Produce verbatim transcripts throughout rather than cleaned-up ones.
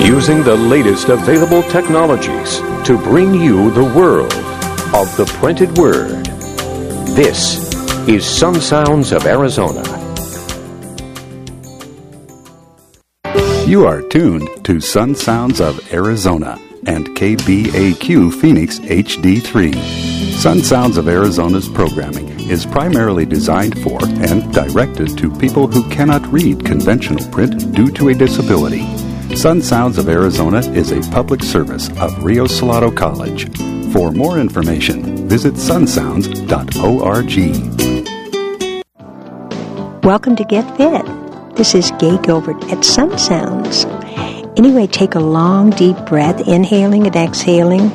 Using the latest available technologies to bring you the world of the printed word. This is Sun Sounds of Arizona. You are tuned to Sun Sounds of Arizona and K B A Q Phoenix H D three. Sun Sounds of Arizona's programming is primarily designed for and directed to people who cannot read conventional print due to a disability. Sun Sounds of Arizona is a public service of Rio Salado College. For more information, visit sun sounds dot org. Welcome to Get Fit. This is Gay Gilbert at Sun Sounds. Anyway, take a long, deep breath, inhaling and exhaling.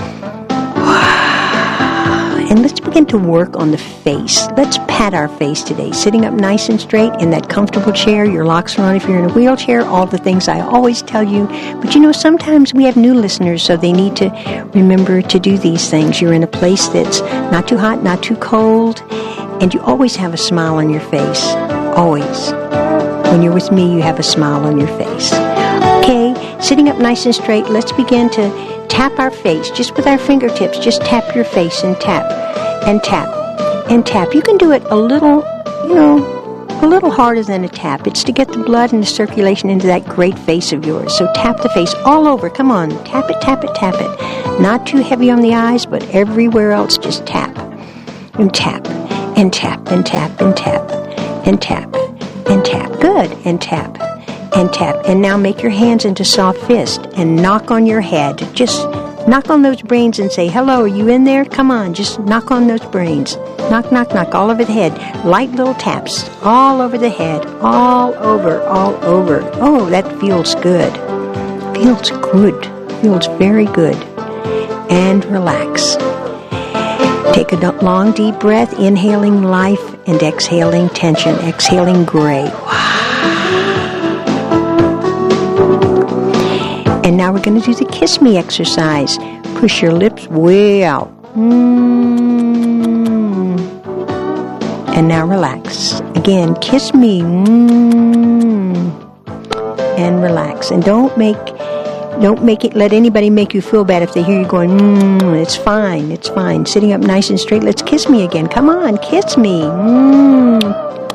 And let's begin to work on the face. Let's pat our face today, sitting up nice and straight in that comfortable chair. Your locks are on if you're in a wheelchair, all the things I always tell you. But you know, sometimes we have new listeners, so they need to remember to do these things. You're in a place that's not too hot, not too cold, and you always have a smile on your face. Always. When you're with me, you have a smile on your face. Okay, sitting up nice and straight, let's begin to tap our face, just with our fingertips. Just tap your face and tap, and tap, and tap. You can do it a little, you know, a little harder than a tap. It's to get the blood and the circulation into that great face of yours. So tap the face all over. Come on, tap it, tap it, tap it. Not too heavy on the eyes, but everywhere else, just tap, and tap, and tap, and tap, and tap, and tap, and tap. Good, and tap. And tap. And now make your hands into soft fist and knock on your head. Just knock on those brains and say, hello, are you in there? Come on, just knock on those brains. Knock, knock, knock, all over the head. Light little taps all over the head. All over, all over. Oh, that feels good. Feels good. Feels very good. And relax. Take a long, deep breath, inhaling life and exhaling tension. Exhaling gray. Wow. And now we're going to do the kiss me exercise. Push your lips way out. Mm. And now relax. Again, kiss me. Mm. And relax. And don't make, don't make it, let anybody make you feel bad if they hear you going, mm. It's fine, it's fine. Sitting up nice and straight. Let's kiss me again. Come on, kiss me. Mm.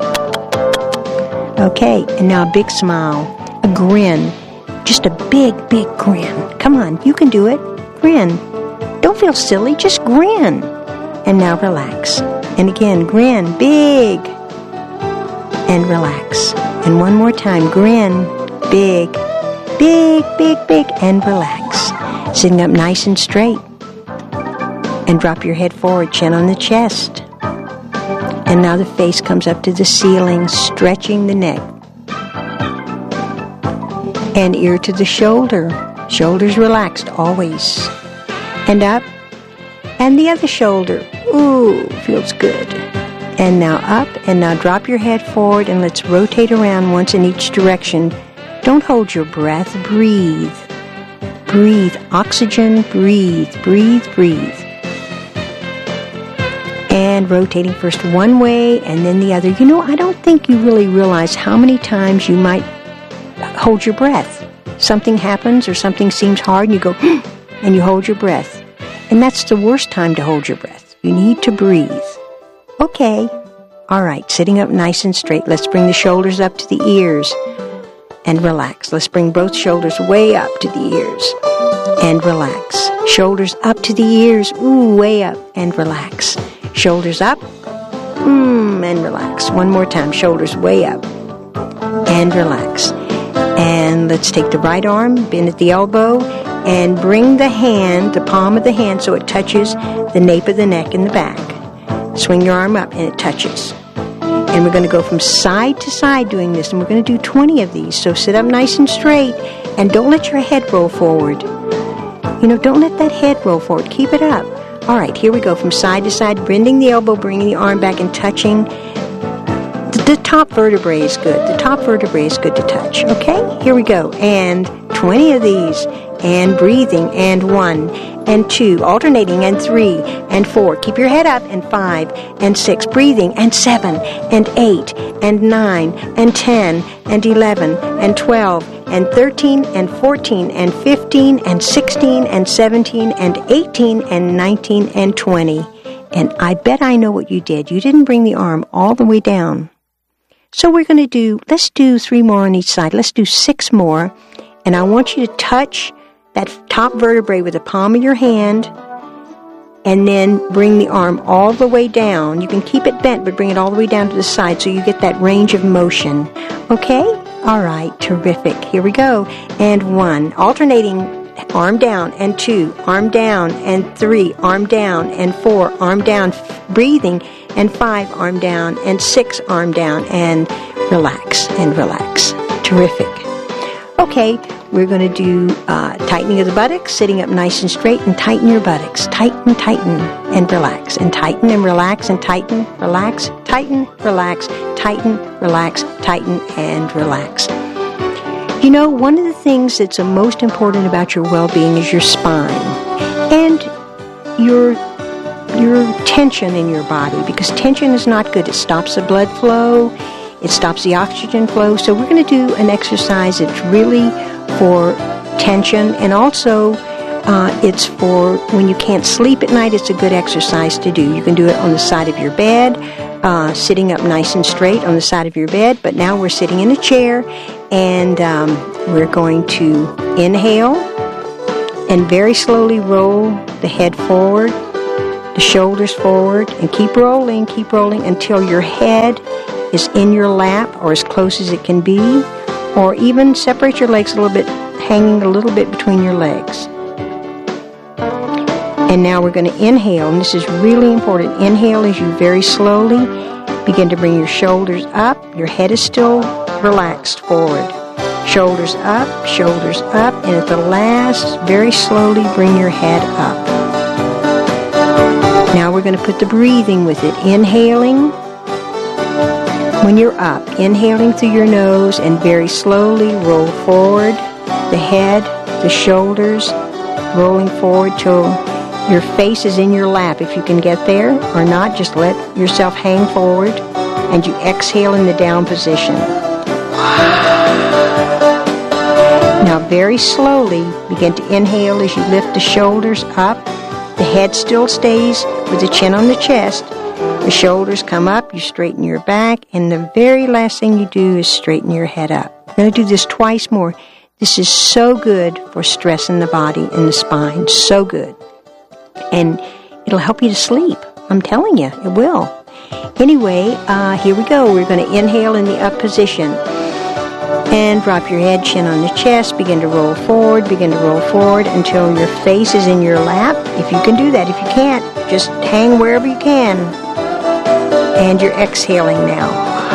Okay, and now a big smile. A grin. Just a big, big grin. Come on, you can do it. Grin. Don't feel silly, just grin. And now relax. And again, grin, big. And relax. And one more time, grin, big, big, big, big, and relax. Sitting up nice and straight. And drop your head forward, chin on the chest. And now the face comes up to the ceiling, stretching the neck. And ear to the shoulder. Shoulders relaxed, always. And up. And the other shoulder. Ooh, feels good. And now up. And now drop your head forward. And let's rotate around once in each direction. Don't hold your breath. Breathe. Breathe. Oxygen. Breathe. Breathe. Breathe. And rotating first one way and then the other. You know, I don't think you really realize how many times you might hold your breath. Something happens or something seems hard and you go, and you hold your breath. And that's the worst time to hold your breath. You need to breathe. Okay. All right. Sitting up nice and straight. Let's bring the shoulders up to the ears and relax. Let's bring both shoulders way up to the ears and relax. Shoulders up to the ears. Ooh, way up and relax. Shoulders up. Mm, and relax. One more time. Shoulders way up and relax. And let's take the right arm, bend at the elbow, and bring the hand, the palm of the hand, so it touches the nape of the neck in the back. Swing your arm up, and it touches. And we're going to go from side to side doing this, and we're going to do twenty of these. So sit up nice and straight, and don't let your head roll forward. You know, don't let that head roll forward. Keep it up. All right, here we go from side to side, bending the elbow, bringing the arm back, and touching. The top vertebrae is good. The top vertebrae is good to touch. Okay? Here we go. And twenty of these. And breathing. And one. And two. Alternating. And three. And four. Keep your head up. And five. And six. Breathing. And seven. And eight. And nine. And ten. And eleven. And twelve. and thirteen, and fourteen, and fifteen, and sixteen, and seventeen, and eighteen, and nineteen, and twenty. And I bet I know what you did. You didn't bring the arm all the way down. So we're going to do, let's do three more on each side. Let's do six more. And I want you to touch that top vertebrae with the palm of your hand, and then bring the arm all the way down. You can keep it bent, but bring it all the way down to the side so you get that range of motion. Okay? All right, terrific. Here we go. And one, alternating, arm down, and two, arm down, and three, arm down, and four, arm down, breathing, and five, arm down, and six, arm down, and relax, and relax. Terrific. Okay, we're going to do uh, tightening of the buttocks, sitting up nice and straight, and tighten your buttocks. Tighten, tighten, and relax. And tighten and relax, and tighten, relax, tighten, relax, tighten, relax, tighten, and relax. You know, one of the things that's the most important about your well-being is your spine and your your tension in your body, because tension is not good. It stops the blood flow. It stops the oxygen flow. So we're going to do an exercise that's really for tension, and also uh, it's for when you can't sleep at night. It's a good exercise to do. You can do it on the side of your bed, uh, sitting up nice and straight on the side of your bed. But now we're sitting in a chair, and um, we're going to inhale and very slowly roll the head forward, the shoulders forward, and keep rolling, keep rolling until your head is in your lap or as close as it can be, or even separate your legs a little bit, hanging a little bit between your legs. And now we're going to inhale, and this is really important. Inhale as you very slowly begin to bring your shoulders up. Your head is still relaxed forward. Shoulders up, shoulders up, and at the last, very slowly bring your head up. Now we're going to put the breathing with it. Inhaling when you're up, inhaling through your nose, and very slowly roll forward the head, the shoulders, rolling forward till your face is in your lap. If you can get there or not, just let yourself hang forward, and you exhale in the down position. Now very slowly begin to inhale as you lift the shoulders up. The head still stays with the chin on the chest. The shoulders come up, you straighten your back, and the very last thing you do is straighten your head up. We're going to do this twice more. This is so good for stress in the body and the spine. So good. And it'll help you to sleep. I'm telling you, it will. Anyway, uh, here we go. We're going to inhale in the up position. And drop your head, chin on the chest. Begin to roll forward. Begin to roll forward until your face is in your lap. If you can do that. If you can't, just hang wherever you can. And you're exhaling now.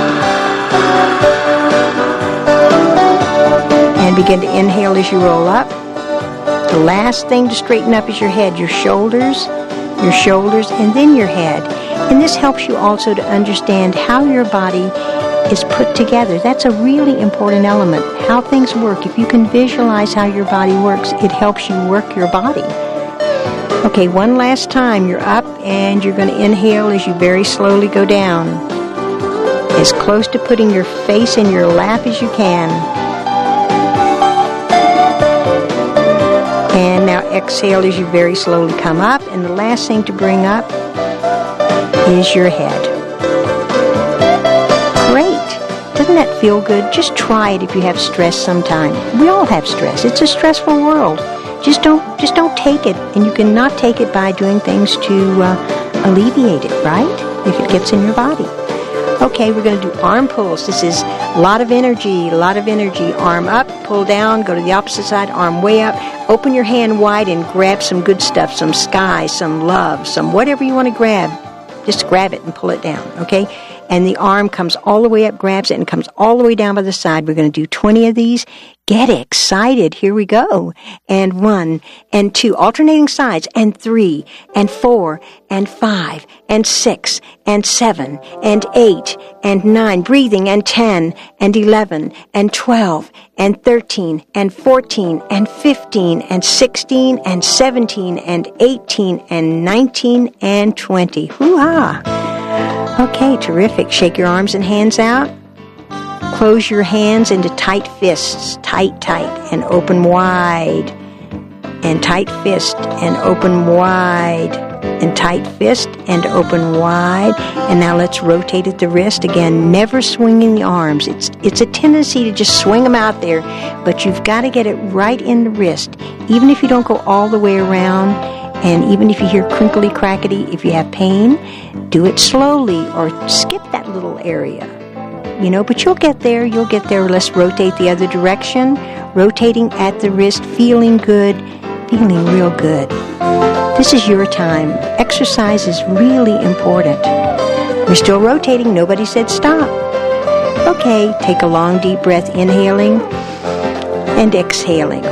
And begin to inhale as you roll up. The last thing to straighten up is your head, your shoulders, your shoulders, and then your head. And this helps you also to understand how your body is put together. That's a really important element, how things work. If you can visualize how your body works, it helps you work your body. Okay, one last time. You're up, and you're going to inhale as you very slowly go down, as close to putting your face in your lap as you can. And now exhale as you very slowly come up, and the last thing to bring up is your head. Great. Doesn't that feel good? Just try it if you have stress sometime. We all have stress. It's a stressful world. Just don't just don't take it, and you cannot take it by doing things to uh, alleviate it, right? If it gets in your body. Okay, we're going to do arm pulls. This is a lot of energy, a lot of energy. Arm up, pull down, go to the opposite side, arm way up. Open your hand wide and grab some good stuff, some sky, some love, some whatever you want to grab. Just grab it and pull it down, okay? And the arm comes all the way up, grabs it, and comes all the way down by the side. We're going to do twenty of these. Get excited. Here we go. And one, and two, alternating sides, and three, and four, and five, and six, and seven, and eight, and nine, breathing, and ten, and eleven, and twelve, and thirteen, and fourteen, and fifteen, and sixteen, and seventeen, and eighteen, and nineteen, and twenty. Hoo-ha! Okay, terrific. Shake your arms and hands out. close your hands into tight fists, tight, tight, and open wide. And tight fist, and open wide. And tight fist, and open wide. And now let's rotate at the wrist. Again, never swinging the arms. It's it's a tendency to just swing them out there, but you've got to get it right in the wrist. Even if you don't go all the way around, and even if you hear crinkly crackety, if you have pain, do it slowly or skip that little area. You know, but you'll get there, you'll get there. Let's rotate the other direction. Rotating at the wrist, feeling good, feeling real good. This is your time. Exercise is really important. We're still rotating. Nobody said stop. Okay, take a long, deep breath, inhaling and exhaling.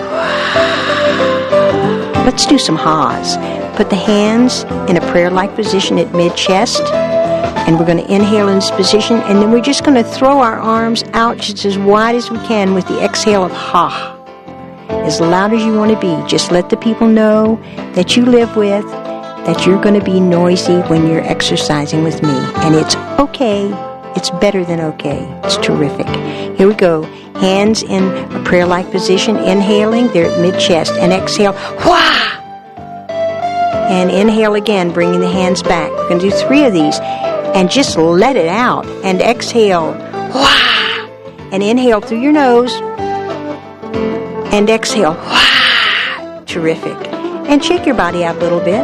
Let's do some haws. Put the hands in a prayer-like position at mid-chest. And we're going to inhale in this position. And then we're just going to throw our arms out just as wide as we can with the exhale of ha. As loud as you want to be. Just let the people know that you live with, that you're going to be noisy when you're exercising with me. And it's okay. It's better than okay. It's terrific. Here we go. Hands in a prayer-like position. Inhaling. They're at mid-chest. And exhale. Wah! And inhale again, bringing the hands back. We're going to do three of these. And just let it out. And exhale. Wah! And inhale through your nose. And exhale. Wah! Terrific. And shake your body out a little bit.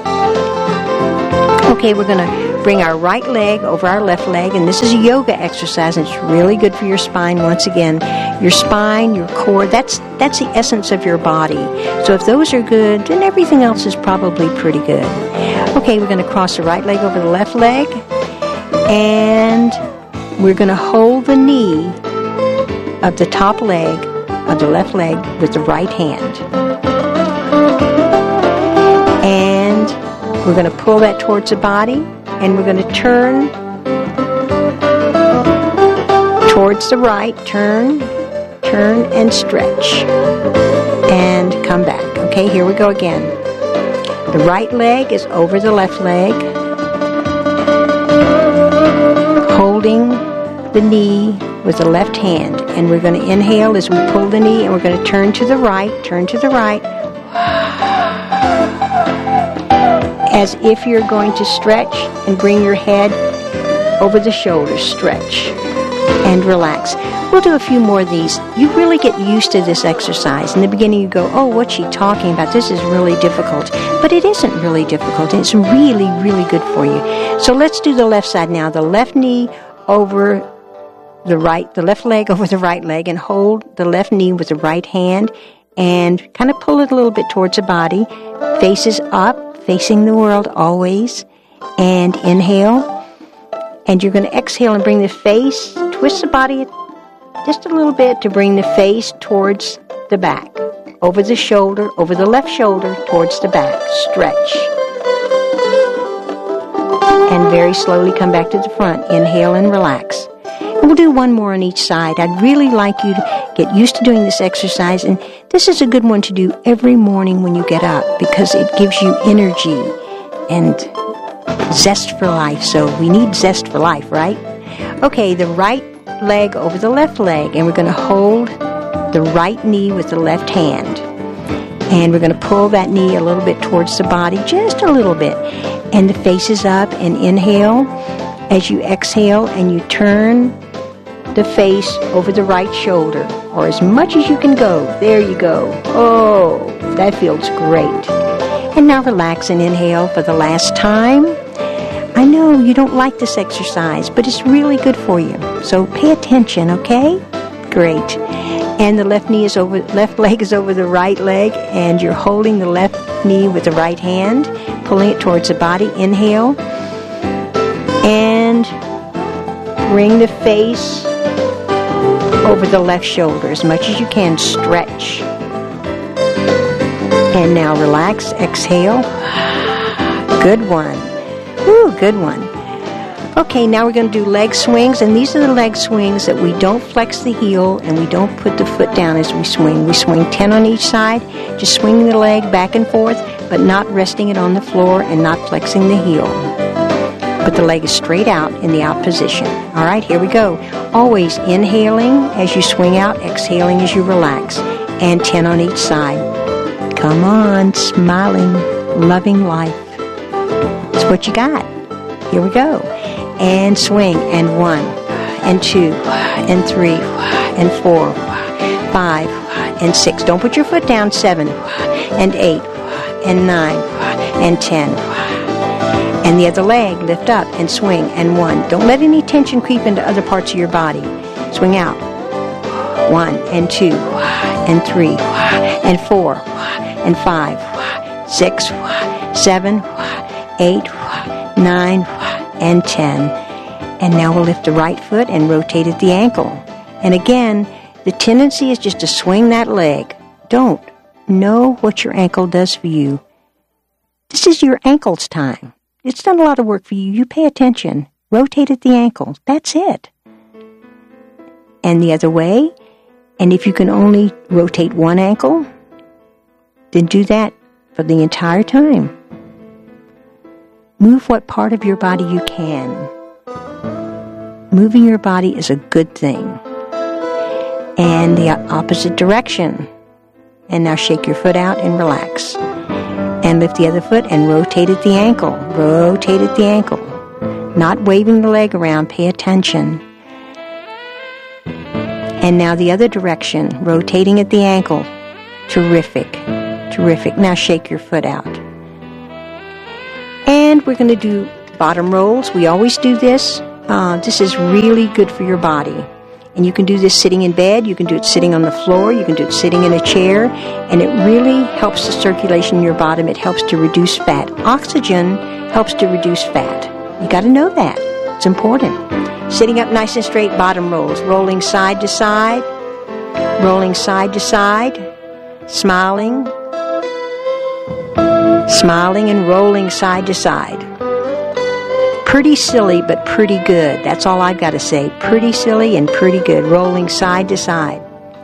Okay, we're going to bring our right leg over our left leg. And this is a yoga exercise. And it's really good for your spine once again. Your spine, your core, that's, that's the essence of your body. So if those are good, then everything else is probably pretty good. Okay, we're going to cross the right leg over the left leg. And we're going to hold the knee of the top leg of the left leg with the right hand. And we're going to pull that towards the body. And we're going to turn towards the right. Turn, turn, and stretch. And come back. Okay, here we go again. The right leg is over the left leg. Holding the knee with the left hand. And we're going to inhale as we pull the knee, and we're going to turn to the right, turn to the right. As if you're going to stretch and bring your head over the shoulders. Stretch and relax. We'll do a few more of these. You really get used to this exercise. In the beginning you go, oh, what's she talking about? This is really difficult. But it isn't really difficult. It's really, really good for you. So let's do the left side now. The left knee over the right, the left leg over the right leg, and hold the left knee with the right hand and kind of pull it a little bit towards the body. Faces up, facing the world always. And inhale. And you're going to exhale and bring the face, twist the body just a little bit to bring the face towards the back. Over the shoulder, over the left shoulder, towards the back. Stretch. And very slowly come back to the front. Inhale and relax. And we'll do one more on each side. I'd really like you to get used to doing this exercise. And this is a good one to do every morning when you get up because it gives you energy and zest for life. So we need zest for life, right? Okay, the right leg over the left leg. And we're going to hold the right knee with the left hand. And we're going to pull that knee a little bit towards the body, just a little bit. And the face is up, and inhale. As you exhale and you turn the face over the right shoulder, or as much as you can go. There you go. Oh, that feels great. And now relax and inhale for the last time. I know you don't like this exercise, but it's really good for you. So pay attention, okay? Great. And the left knee is over, left leg is over the right leg, and you're holding the left knee with the right hand, pulling it towards the body. Inhale. And bring the face over the left shoulder as much as you can. Stretch. And now relax. Exhale. Good one. Ooh, good one. Okay, now we're going to do leg swings, and these are the leg swings that we don't flex the heel and we don't put the foot down as we swing. We swing ten on each side, just swinging the leg back and forth, but not resting it on the floor and not flexing the heel. but the leg is straight out in the out position. All right, here we go. Always inhaling as you swing out, exhaling as you relax, and ten on each side. Come on, smiling, loving life. That's what you got. Here we go. And swing, and one, and two, and three, and four, five, and six. Don't put your foot down. Seven, and eight, and nine, and ten. And the other leg, lift up and swing, and one. Don't let any tension creep into other parts of your body. Swing out. One, and two, and three, and four, and five, six, seven, eight, nine, and ten. And now we'll lift the right foot and rotate at the ankle. And again, the tendency is just to swing that leg. Don't. Know what your ankle does for you. This is your ankle's time. It's done a lot of work for you. You pay attention. Rotate at the ankle. That's it. And the other way. And if you can only rotate one ankle, then do that for the entire time. Move what part of your body you can. Moving your body is a good thing. And the opposite direction. And now shake your foot out and relax. And lift the other foot and rotate at the ankle. Rotate at the ankle. Not waving the leg around. Pay attention. And now the other direction. Rotating at the ankle. Terrific. Terrific. Now shake your foot out. And we're going to do bottom rolls. We always do this. Uh, this is really good for your body. And you can do this sitting in bed, you can do it sitting on the floor, you can do it sitting in a chair, and it really helps the circulation in your bottom. It helps to reduce fat. Oxygen helps to reduce fat. You got to know that. It's important. Sitting up nice and straight, bottom rolls. Rolling side to side, rolling side to side, smiling, smiling and rolling side to side. Pretty silly, but pretty good. That's all I've got to say. Pretty silly and pretty good. Rolling side to side.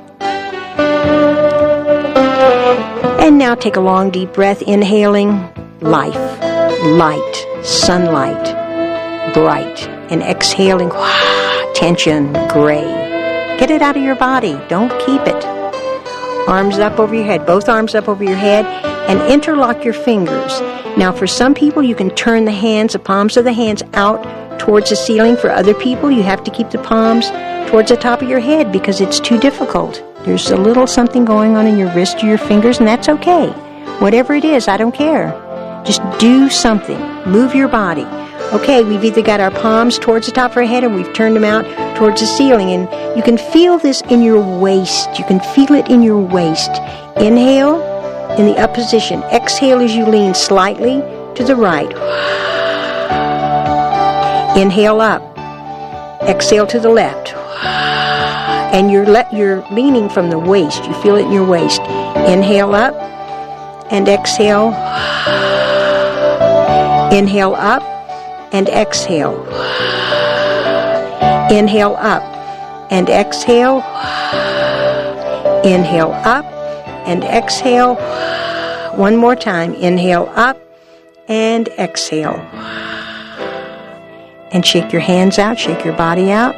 And now take a long, deep breath. Inhaling life, light, sunlight, bright. And exhaling tension, gray. Get it out of your body. Don't keep it. Arms up over your head. Both arms up over your head. And interlock your fingers. Now, for some people, you can turn the hands, the palms of the hands out towards the ceiling. For other people, you have to keep the palms towards the top of your head because it's too difficult. There's a little something going on in your wrist or your fingers, and that's okay. Whatever it is, I don't care. Just do something. Move your body. Okay, we've either got our palms towards the top of our head or we've turned them out towards the ceiling. And you can feel this in your waist. You can feel it in your waist. Inhale. In the up position. Exhale as you lean slightly to the right. Inhale up. Exhale to the left. And you're, le- you're leaning from the waist. You feel it in your waist. Inhale up and exhale. Inhale up and exhale. Inhale up and exhale. Inhale up and exhale. One more time. Inhale up and exhale. And shake your hands out. Shake your body out.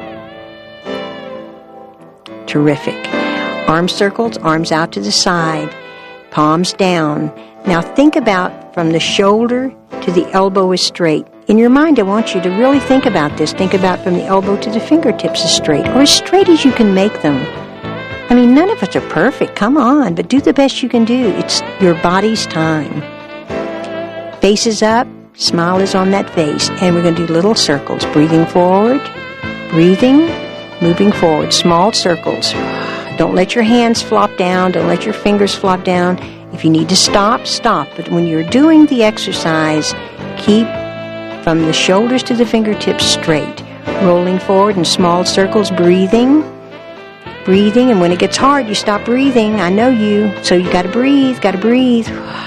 Terrific. Arm circles, arms out to the side. Palms down. Now think about from the shoulder to the elbow is straight. In your mind, I want you to really think about this. Think about from the elbow to the fingertips is straight. Or as straight as you can make them. I mean, none of us are perfect. Come on. But do the best you can do. It's your body's time. Face is up. Smile is on that face. And we're going to do little circles. Breathing forward. Breathing. Moving forward. Small circles. Don't let your hands flop down. Don't let your fingers flop down. If you need to stop, stop. But when you're doing the exercise, keep from the shoulders to the fingertips straight. Rolling forward in small circles. Breathing. Breathing, and when it gets hard, you stop breathing. I know you. So you got to breathe, got to breathe.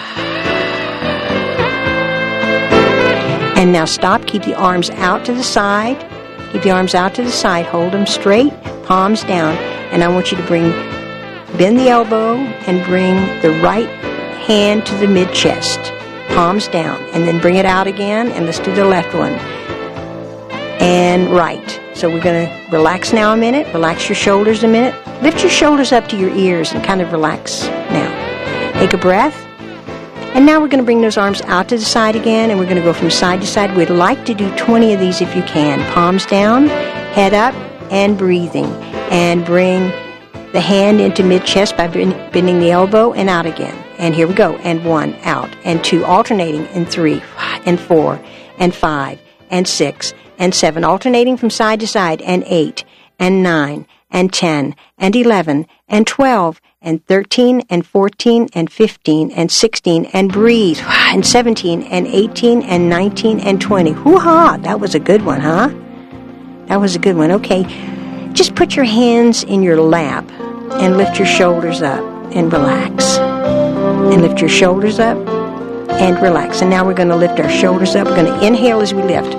And now stop. Keep the arms out to the side. Keep the arms out to the side. Hold them straight, palms down. And I want you to bring, bend the elbow and bring the right hand to the mid-chest. palms down, and then bring it out again, and let's do the left one. And right. So we're going to relax now a minute, relax your shoulders a minute, lift your shoulders up to your ears and kind of relax now. Take a breath. And now we're going to bring those arms out to the side again, and we're going to go from side to side. We'd like to do twenty of these if you can. Palms down, head up, and breathing. And bring the hand into mid-chest by bending the elbow and out again. And here we go. And one, out. And two, alternating. And three, and four, and five, and six, and seven. Alternating from side to side. And eight, and nine, and ten, and eleven, and twelve, and thirteen, and fourteen, and fifteen, and sixteen, and breathe. And seventeen, and eighteen, and nineteen, and twenty. Hoo-ha! That was a good one, huh? That was a good one. Okay. Just put your hands in your lap and lift your shoulders up and relax. And lift your shoulders up and relax. And now we're going to lift our shoulders up. We're going to inhale as we lift.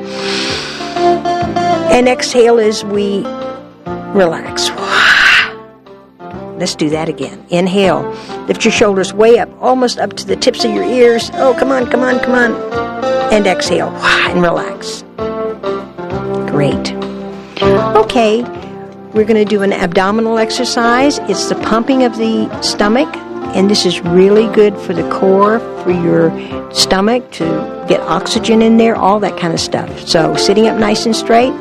And exhale as we relax. Let's do that again. Inhale. Lift your shoulders way up, almost up to the tips of your ears. Oh, come on, come on, come on. And exhale. And relax. Great. Okay. We're going to do an abdominal exercise. It's the pumping of the stomach, and this is really good for the core, for your stomach, to get oxygen in there, all that kind of stuff. So sitting up nice and straight.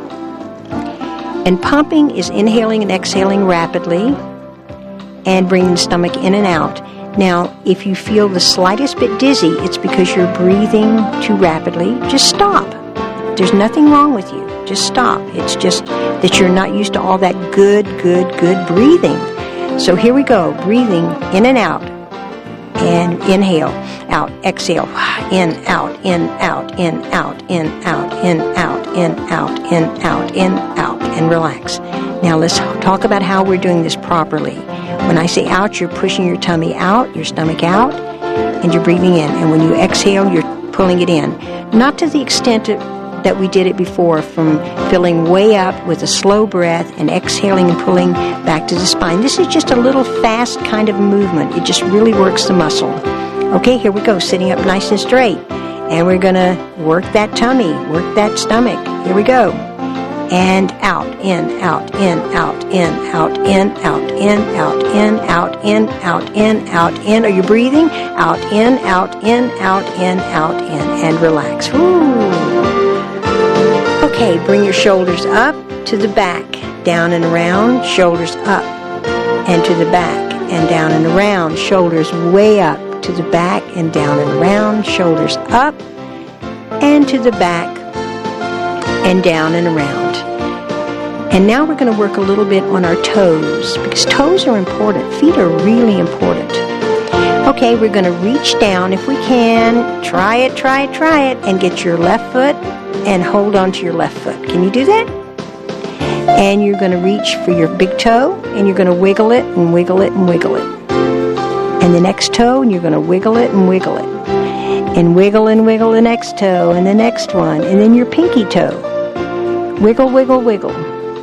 And pumping is inhaling and exhaling rapidly and bringing the stomach in and out. Now, if you feel the slightest bit dizzy, it's because you're breathing too rapidly. Just stop. There's nothing wrong with you. Just stop. It's just that you're not used to all that good, good, good breathing. So here we go. Breathing in and out. And inhale, out, exhale, in, out, in, out, in, out, in, out, in, out, in, out, in, out, in, out, and relax. Now let's talk about how we're doing this properly. When I say out, you're pushing your tummy out, your stomach out, and you're breathing in. And when you exhale, you're pulling it in. Not to the extent of that we did it before, from filling way up with a slow breath and exhaling and pulling back to the spine. This is just a little fast kind of movement. It just really works the muscle. Okay, here we go, sitting up nice and straight. And we're going to work that tummy, work that stomach. Here we go. And out, in, out, in, out, in, out, in, out, in, out, in, out, in, out, in, out, in. Are you breathing? Out, in, out, in, out, in, out, in. And relax. Ooh. Okay, bring your shoulders up to the back, down and around, shoulders up and to the back and down and around, shoulders way up to the back and down and around, shoulders up and to the back and down and around. And now we're going to work a little bit on our toes, because toes are important. Feet are really important. Okay, we're going to reach down if we can. Try it, try it, try it, and get your left foot and hold on to your left foot. Can you do that? And you're going to reach for your big toe, and you're going to wiggle it and wiggle it and wiggle it. And the next toe, and you're going to wiggle it and wiggle it. And wiggle and wiggle the next toe, and the next one, and then your pinky toe. Wiggle, wiggle, wiggle.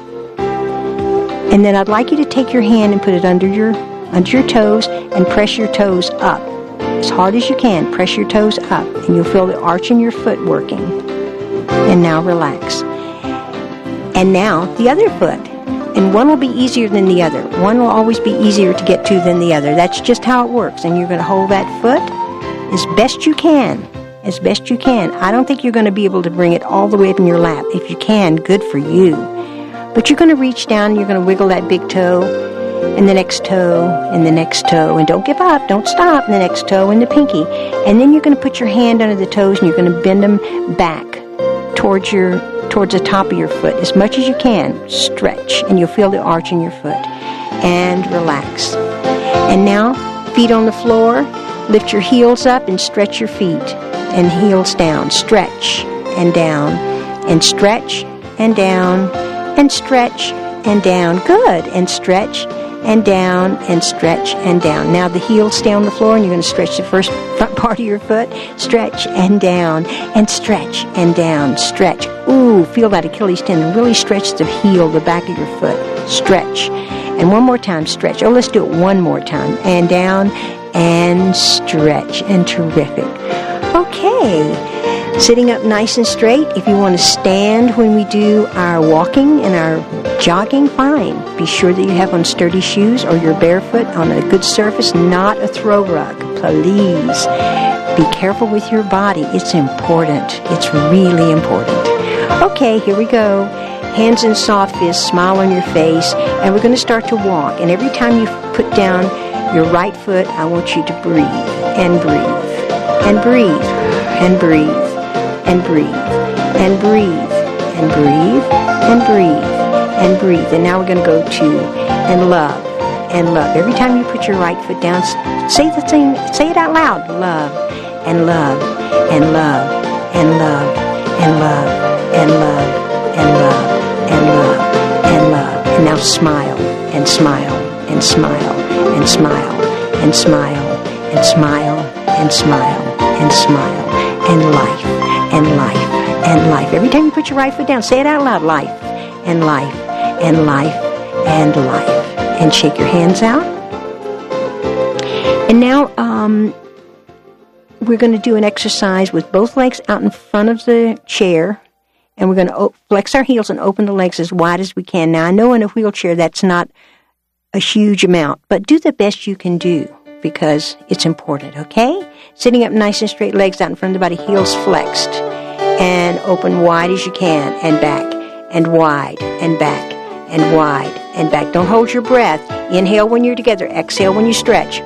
And then I'd like you to take your hand and put it under your under your toes and press your toes up. As hard as you can, press your toes up, and you'll feel the arch in your foot working. And now relax. And now the other foot. And one will be easier than the other. One will always be easier to get to than the other. That's just how it works. And you're going to hold that foot as best you can. As best you can. I don't think you're going to be able to bring it all the way up in your lap. If you can, good for you. But you're going to reach down, and you're going to wiggle that big toe, and the next toe, and the next toe, and don't give up, don't stop, and the next toe, and the pinky. And then you're going to put your hand under the toes, and you're going to bend them back towards your towards the top of your foot as much as you can. Stretch, and you'll feel the arch in your foot. And relax. And now, feet on the floor, lift your heels up and stretch your feet, and heels down. Stretch, and down, and stretch, and down, and stretch, and down. Good. And stretch, and down, and stretch, and down. Now the heels stay on the floor, and you're going to stretch the first front part of your foot. Stretch, and down, and stretch, and down. Stretch. Ooh, feel that Achilles tendon. Really stretch the heel, the back of your foot. Stretch. And one more time, stretch. Oh, let's do it one more time. And down, and stretch. And terrific. Okay, sitting up nice and straight. If you want to stand when we do our walking and our jogging, fine. Be sure that you have on sturdy shoes or you're barefoot on a good surface, not a throw rug. Please be careful with your body. It's important. It's really important. Okay, here we go. Hands in soft fists, smile on your face, and we're going to start to walk. And every time you put down your right foot, I want you to breathe and breathe and breathe and breathe and breathe and breathe and breathe and breathe and breathe. And now we're going to go to and love and love. Every time you put your right foot down, say the thing, say it out loud. Love and love and love and love and love and love and love and love and love. And now smile and smile and smile and smile and smile and smile and smile and smile and life and life and life. Every time you put your right foot down, say it out loud. Life and life and life and life. And shake your hands out. And now um, we're going to do an exercise with both legs out in front of the chair. And we're going to o- flex our heels and open the legs as wide as we can. Now, I know in a wheelchair that's not a huge amount, but do the best you can do because it's important, okay? Sitting up nice and straight, legs out in front of the body, heels flexed. And open wide as you can, and back, and wide, and back, and wide, and back. Don't hold your breath. Inhale when you're together. Exhale when you stretch.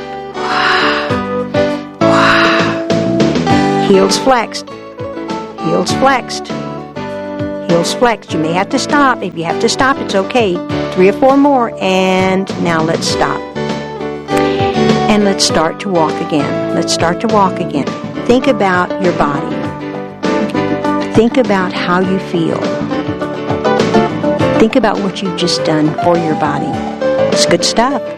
Heels flexed. Heels flexed. Heels flexed. You may have to stop. If you have to stop, it's okay. Three or four more. And now let's stop. And let's start to walk again. Let's start to walk again. Think about your body. Think about how you feel. Think about what you've just done for your body. It's good stuff.